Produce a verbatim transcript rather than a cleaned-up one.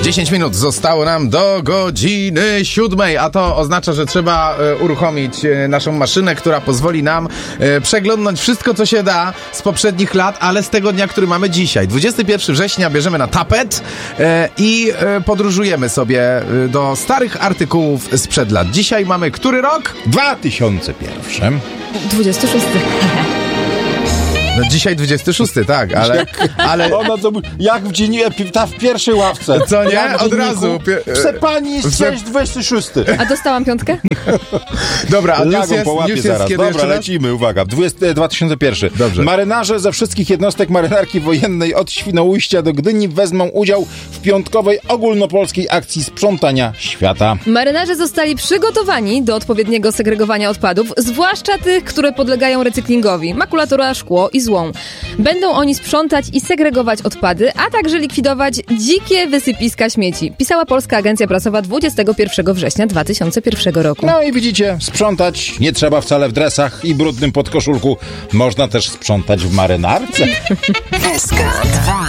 dziesięć minut zostało nam do godziny siódmej, a to oznacza, że trzeba e, uruchomić e, naszą maszynę, która pozwoli nam e, przeglądnąć wszystko, co się da z poprzednich lat, ale z tego dnia, który mamy dzisiaj. dwudziestego pierwszego września bierzemy na tapet e, i e, podróżujemy sobie e, do starych artykułów sprzed lat. Dzisiaj mamy który rok? dwa tysiące pierwszy. dwudziesty szósty. No dzisiaj dwudziesty szósty, tak, ale... ale... Ona to, jak w dziennie, ta w pierwszej ławce. Co nie? Jak w Od dzienniku. razu. Prze pani jest Prze- dwudziesty szósty. A dostałam piątkę? Dobra, a news Lagą jest, po łapie news zaraz. jest kiedy Dobra, jeszcze raz? lecimy, uwaga. dwudziesty, dwa tysiące pierwszy. Dobrze. Marynarze ze wszystkich jednostek marynarki wojennej od Świnoujścia do Gdyni wezmą udział w piątkowej ogólnopolskiej akcji sprzątania świata. Marynarze zostali przygotowani do odpowiedniego segregowania odpadów, zwłaszcza tych, które podlegają recyklingowi, makulatura, szkło i złom. Będą oni sprzątać i segregować odpady, a także likwidować dzikie wysypiska śmieci, pisała Polska Agencja Prasowa dwudziestego pierwszego września dwa tysiące pierwszego roku. No i widzicie, sprzątać nie trzeba wcale w dresach i brudnym podkoszulku. Można też sprzątać w marynarce. S K dwa.